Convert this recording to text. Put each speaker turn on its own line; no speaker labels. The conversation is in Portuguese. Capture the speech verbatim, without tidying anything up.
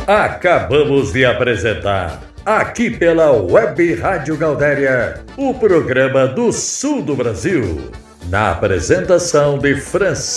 Acabamos de apresentar, aqui pela Web Rádio Gaudéria, o programa do Sul do Brasil. Na apresentação de Francisco